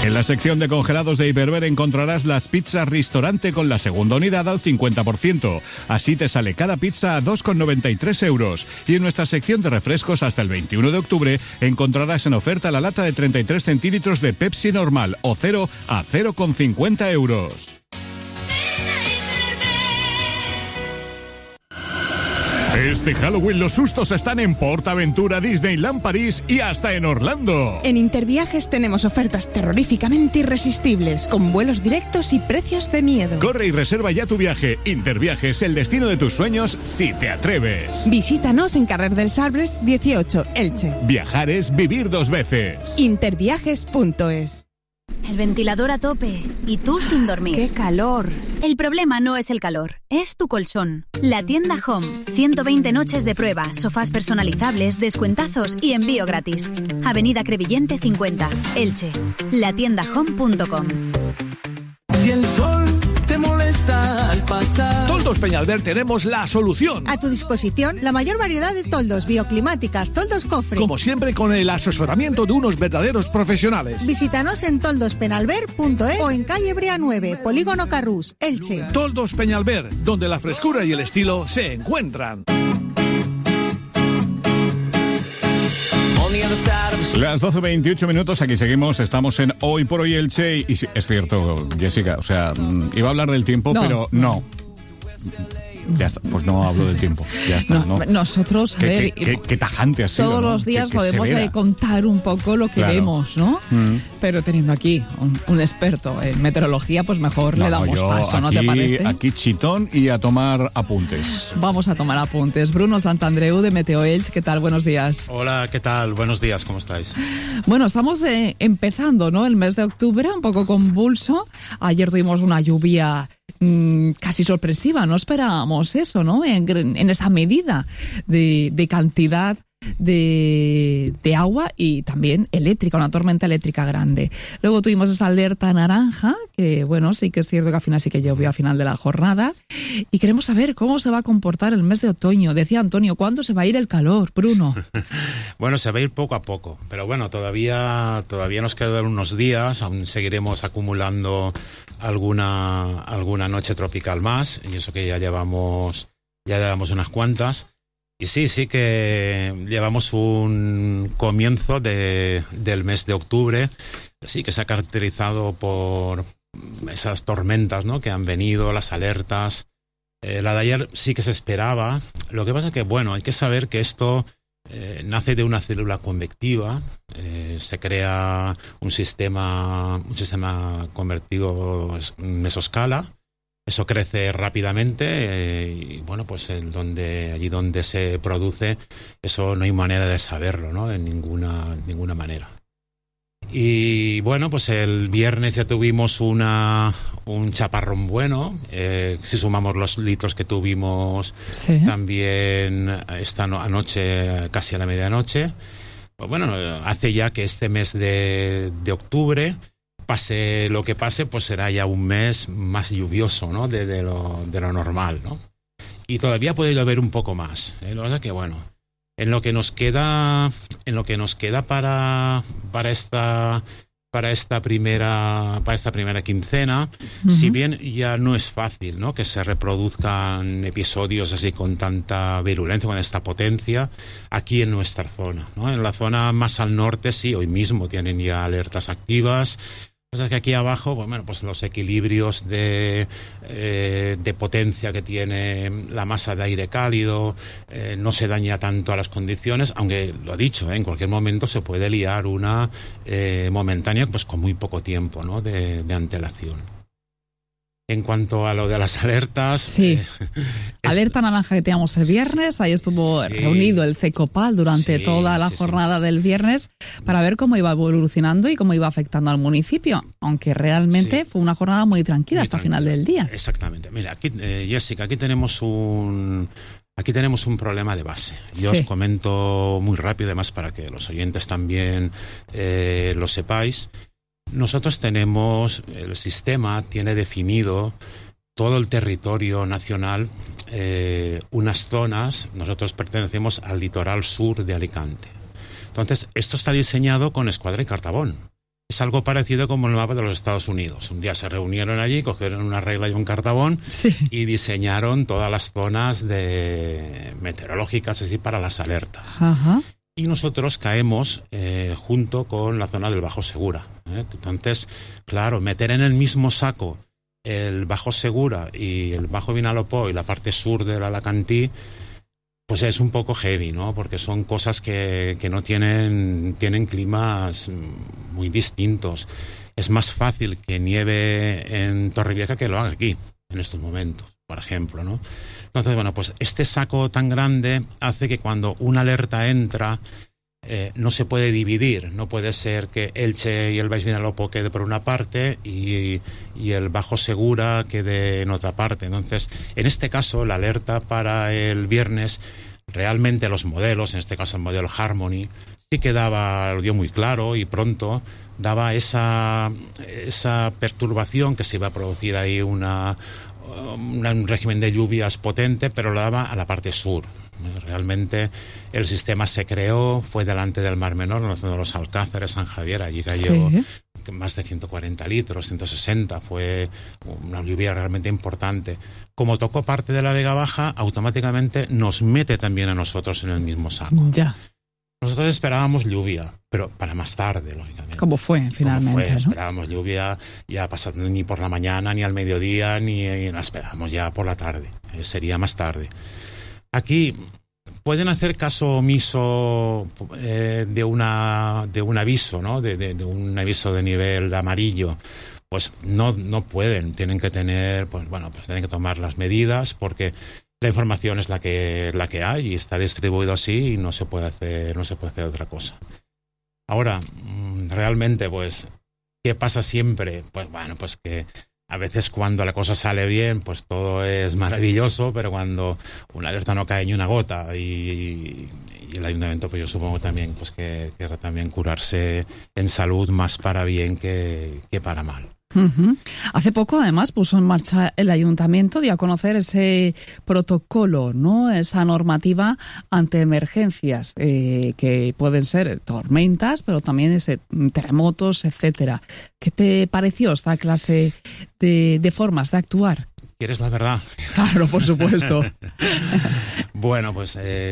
En la sección de congelados de Hiperver encontrarás las pizzas Ristorante con la segunda unidad al 50%. Así te sale cada pizza a 2,93 euros. Y en nuestra sección de refrescos hasta el 21 de octubre encontrarás en oferta la lata de 33 centilitros de Pepsi normal o cero a 0,50 euros. Este Halloween los sustos están en PortAventura, Disneyland París y hasta en Orlando. En Interviajes tenemos ofertas terroríficamente irresistibles, con vuelos directos y precios de miedo. Corre y reserva ya tu viaje. Interviajes, el destino de tus sueños, si te atreves. Visítanos en Carrer dels Arbres 18, Elche. Viajar es vivir dos veces. Interviajes.es. El ventilador a tope y tú sin dormir. ¡Qué calor! El problema no es el calor, es tu colchón. La tienda Home. 120 noches de prueba, sofás personalizables, descuentazos y envío gratis. Avenida Crevillente 50, Elche. Latiendahome.com. Si el sol te molesta al pasar. Toldos Peñalver tenemos la solución. A tu disposición la mayor variedad de toldos bioclimáticas, toldos cofre. Como siempre, con el asesoramiento de unos verdaderos profesionales. Visítanos en toldospenalver.es o en calle Brea 9, Polígono Carrús, Elche. Toldos Peñalver, donde la frescura y el estilo se encuentran. Las 12:28 minutos, aquí seguimos, estamos en Hoy por Hoy Elche. Y sí, es cierto, Jessica, o sea, iba a hablar del tiempo, pero no. Ya está, pues no hablo del tiempo. Ya está, no. Nosotros, a ver, qué tajante ha sido. Todos los días podemos contar un poco lo que vemos, ¿no? Pero teniendo aquí un experto en meteorología, pues mejor le damos paso, aquí, ¿no te parece? Aquí chitón y a tomar apuntes. Vamos a tomar apuntes. Bruno Santandreu de Meteo Elche, ¿qué tal? Buenos días. Hola, ¿qué tal? Buenos días, ¿cómo estáis? Bueno, estamos empezando, ¿no? El mes de octubre, un poco convulso. Ayer tuvimos una lluvia casi sorpresiva, no esperábamos eso, ¿no? En esa medida de cantidad de agua y también eléctrica, una tormenta eléctrica grande. Luego tuvimos esa alerta naranja, que bueno, sí que es cierto que al final sí que llovió al final de la jornada, y queremos saber cómo se va a comportar el mes de otoño. Decía Antonio, ¿cuándo se va a ir el calor, Bruno? Bueno, se va a ir poco a poco, pero bueno, todavía nos quedan unos días, aún seguiremos acumulando alguna noche tropical más, y eso que ya llevamos unas cuantas. Y sí que llevamos un comienzo del mes de octubre, sí que se ha caracterizado por esas tormentas, ¿no?, que han venido, las alertas. La de ayer sí que se esperaba. Lo que pasa es que, bueno, hay que saber que esto nace de una célula convectiva, se crea un sistema convertido en mesoscala. Eso crece rápidamente y bueno, pues allí donde se produce, eso no hay manera de saberlo, ¿no? En ninguna manera. Y bueno, pues el viernes ya tuvimos un chaparrón bueno, si sumamos los litros que tuvimos también esta anoche, casi a la medianoche. Pues bueno, hace ya que este mes de octubre, pase lo que pase, pues será ya un mes más lluvioso, ¿no?, de lo normal, ¿no? Y todavía puede llover un poco más. La verdad que bueno, en lo que nos queda para esta primera quincena, si bien ya no es fácil, ¿no?, que se reproduzcan episodios así con tanta virulencia, con esta potencia, aquí en nuestra zona, ¿no? En la zona más al norte sí, hoy mismo tienen ya alertas activas. Es que aquí abajo, bueno, pues los equilibrios de potencia que tiene la masa de aire cálido no se daña tanto a las condiciones, aunque lo he dicho, en cualquier momento se puede liar una momentánea, pues con muy poco tiempo, ¿no?, de antelación. En cuanto a lo de las alertas... Sí, alerta naranja que teníamos el viernes, ahí estuvo reunido el CECOPAL durante toda la jornada del viernes para ver cómo iba evolucionando y cómo iba afectando al municipio, aunque realmente fue una jornada muy tranquila hasta final del día. Exactamente. Mira, aquí, Jessica, aquí tenemos un problema de base. Yo os comento muy rápido, además para que los oyentes también lo sepáis. Nosotros el sistema tiene definido todo el territorio nacional, unas zonas. Nosotros pertenecemos al litoral sur de Alicante. Entonces, esto está diseñado con escuadra y cartabón. es algo parecido como el mapa de los Estados Unidos. Un día se reunieron allí, cogieron una regla y un cartabón y diseñaron todas las zonas meteorológicas así para las alertas. Ajá. Y nosotros caemos junto con la zona del Bajo Segura. Entonces, claro, meter en el mismo saco el Bajo Segura y el Bajo Vinalopó y la parte sur del Alacantí, pues es un poco heavy, ¿no? Porque son cosas que no tienen climas muy distintos. Es más fácil que nieve en Torrevieja que lo haga aquí, en estos momentos, por ejemplo, ¿no? Entonces, bueno, pues este saco tan grande hace que cuando una alerta entra, no se puede dividir. No puede ser que Elche y el Baix Vinalopó quede por una parte y el Bajo Segura quede en otra parte. Entonces, en este caso, la alerta para el viernes, realmente los modelos, en este caso el modelo Harmony, sí que lo dio muy claro y pronto daba esa perturbación que se iba a producir ahí un régimen de lluvias potente, pero lo daba a la parte sur. Realmente el sistema se creó, fue delante del Mar Menor, en la zona de los Alcázares, San Javier, allí cayó más de 140 litros, 160, fue una lluvia realmente importante. Como tocó parte de la Vega Baja, automáticamente nos mete también a nosotros en el mismo saco. Ya. Nosotros esperábamos lluvia, pero para más tarde, lógicamente. ¿Cómo fue finalmente? ¿No? Esperábamos lluvia ya pasando ni por la mañana, ni al mediodía, ni la esperábamos ya por la tarde. Sería más tarde. Aquí pueden hacer caso omiso de un aviso, ¿no? De un aviso de nivel de amarillo. Pues no pueden, tienen que tienen que tomar las medidas porque la información es la que hay y está distribuido así y no se puede hacer otra cosa. Ahora, realmente, pues, ¿qué pasa siempre? Pues bueno, pues que a veces cuando la cosa sale bien, pues todo es maravilloso, pero cuando una alerta no cae ni una gota y el ayuntamiento, pues yo supongo también pues que querrá también curarse en salud más para bien que para mal. Uh-huh. Hace poco, además, puso en marcha el ayuntamiento, dio a conocer ese protocolo, ¿no? Esa normativa ante emergencias, que pueden ser tormentas, pero también terremotos, etcétera. ¿Qué te pareció esta clase de formas de actuar? ¿Quieres la verdad? Claro, por supuesto. Bueno, pues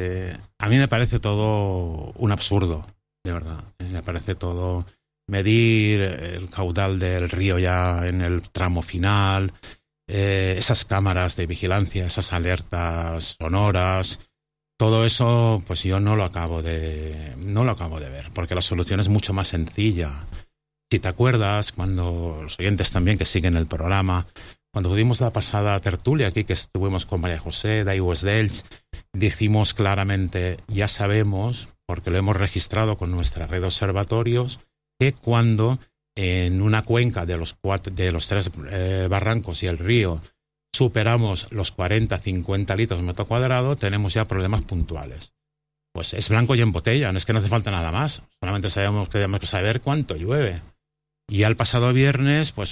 a mí me parece todo un absurdo, de verdad. Me parece todo medir el caudal del río ya en el tramo final, esas cámaras de vigilancia, esas alertas sonoras, todo eso, pues yo no lo acabo de ver, porque la solución es mucho más sencilla. Si te acuerdas, cuando los oyentes también que siguen el programa, cuando tuvimos la pasada tertulia aquí, que estuvimos con María José de Aigües d'Elx, dijimos claramente, ya sabemos, porque lo hemos registrado con nuestra red de observatorios, que cuando en una cuenca de los tres barrancos y el río superamos los 40-50 litros metro cuadrado, tenemos ya problemas puntuales. Pues es blanco y en botella, no es que no hace falta nada más, solamente sabemos que tenemos que saber cuánto llueve. Y al pasado viernes, pues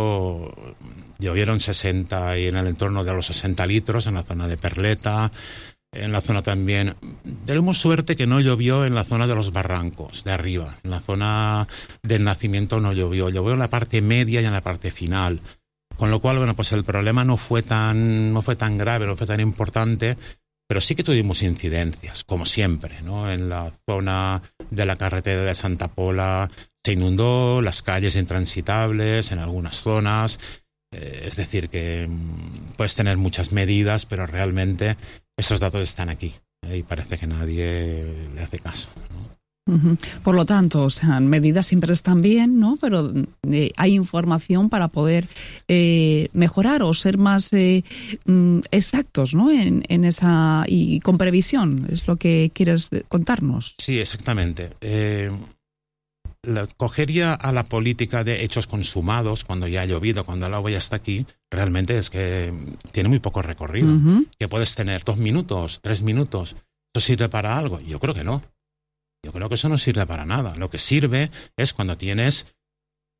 llovieron 60 y en el entorno de los 60 litros en la zona de Perleta, en la zona también. Tenemos suerte que no llovió en la zona de los barrancos, de arriba. En la zona del Nacimiento no llovió. Llovió en la parte media y en la parte final. Con lo cual, bueno, pues el problema no fue tan grave, no fue tan importante, pero sí que tuvimos incidencias, como siempre, ¿no? En la zona de la carretera de Santa Pola se inundó, las calles intransitables en algunas zonas. Es decir, que puedes tener muchas medidas, pero realmente esos datos están aquí y parece que nadie le hace caso, ¿no? Uh-huh. Por lo tanto, o sea, medidas siempre están bien, ¿no? Pero hay información para poder mejorar o ser más exactos, ¿no? En esa y con previsión, es lo que quieres contarnos. Sí, exactamente. Cogería a la política de hechos consumados cuando ya ha llovido, cuando el agua ya está aquí, realmente es que tiene muy poco recorrido. Uh-huh. Que puedes tener 2 minutos, 3 minutos. ¿Eso sirve para algo? Yo creo que no. Yo creo que eso no sirve para nada. Lo que sirve es cuando tienes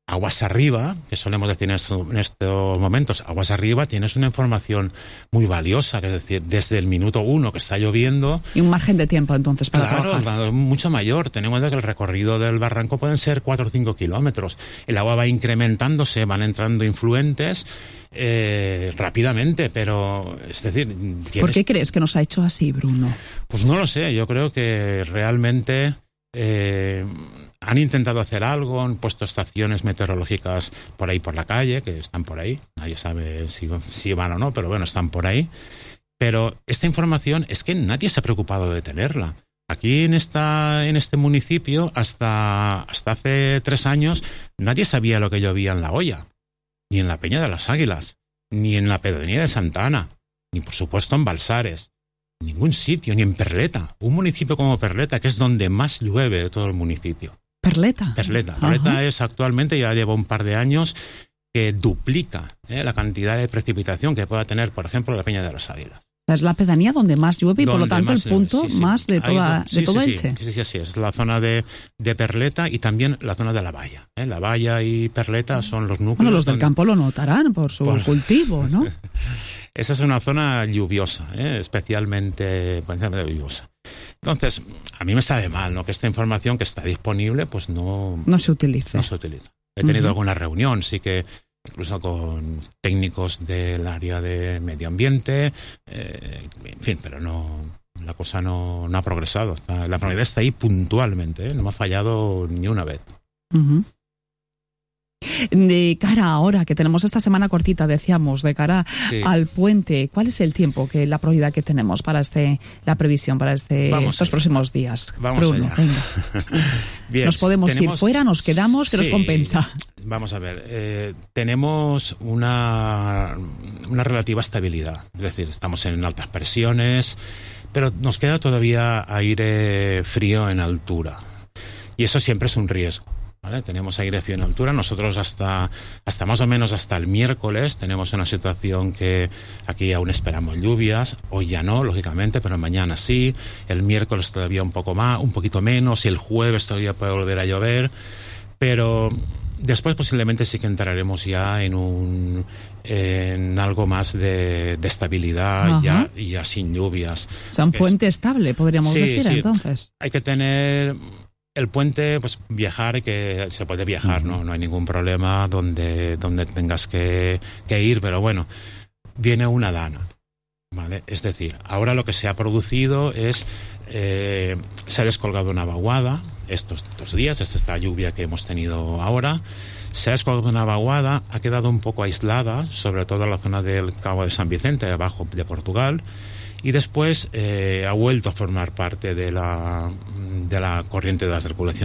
Aguas arriba, que solemos decir en estos momentos, aguas arriba tienes una información muy valiosa, que es decir, desde el minuto 1 que está lloviendo... Y un margen de tiempo entonces para trabajar. Claro, mucho mayor. Tenemos en cuenta que el recorrido del barranco pueden ser 4 o 5 kilómetros. El agua va incrementándose, van entrando influentes rápidamente, pero es decir... ¿Por qué crees que nos ha hecho así, Bruno? Pues no lo sé, yo creo que realmente... han intentado hacer algo, han puesto estaciones meteorológicas por ahí por la calle, que están por ahí, nadie sabe si van o no, pero bueno, están por ahí. Pero esta información es que nadie se ha preocupado de tenerla. Aquí en este municipio, hasta hace 3 años, nadie sabía lo que llovía en La Hoya, ni en la Peña de las Águilas, ni en la Pedronía de Santa Ana, ni por supuesto en Balsares. Ningún sitio, ni en Perleta. Un municipio como Perleta, que es donde más llueve de todo el municipio. Perleta. Perleta es actualmente, ya lleva un par de años, que duplica la cantidad de precipitación que pueda tener, por ejemplo, la Peña de las Águilas. Es la pedanía donde más llueve y por lo tanto el punto más de todo Elche. Sí, es la zona de Perleta y también la zona de La Valla. La Valla y Perleta son los núcleos. Bueno, los del campo lo notarán por su cultivo, ¿no? Esa es una zona lluviosa, especialmente lluviosa. Entonces, a mí me sabe mal, ¿no?, que esta información que está disponible, pues no se utilice. He tenido alguna reunión, sí que incluso con técnicos del área de medio ambiente, en fin, pero la cosa no ha progresado. La prioridad está ahí puntualmente, no me ha fallado ni una vez. De cara ahora, que tenemos esta semana cortita, decíamos, de cara al puente, ¿cuál es el tiempo, la prioridad que tenemos para la previsión para estos próximos días? Vamos Bruno, allá. Bien, nos podemos ir fuera, nos quedamos, que nos compensa. Vamos a ver, tenemos una relativa estabilidad, es decir, estamos en altas presiones, pero nos queda todavía aire frío en altura, y eso siempre es un riesgo. ¿Vale? Tenemos aire frío en altura. Nosotros hasta más o menos hasta el miércoles tenemos una situación que aquí aún esperamos lluvias. Hoy ya no, lógicamente, pero mañana sí. El miércoles todavía un poquito menos. Y el jueves todavía puede volver a llover. Pero después posiblemente sí que entraremos ya en algo más de estabilidad y ya sin lluvias. O sea, un puente estable, podríamos decir, entonces. Hay que tener... El puente, pues viajar, que se puede viajar, no hay ningún problema donde tengas que ir, pero bueno, viene una dana, ¿vale? Es decir, ahora lo que se ha producido es, se ha descolgado una vaguada estos días, esta lluvia que hemos tenido ahora, se ha descolgado una vaguada, ha quedado un poco aislada, sobre todo en la zona del Cabo de San Vicente, abajo de Portugal, y después ha vuelto a formar parte de la corriente de la circulación